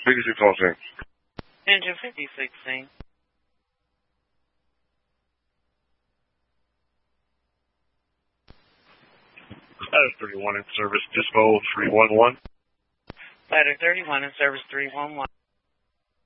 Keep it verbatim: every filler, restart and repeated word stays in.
fifty-six fourteen. Engine fifty sixteen. Ladder thirty-one in service, Dispo three one one. Ladder thirty-one in service three one one.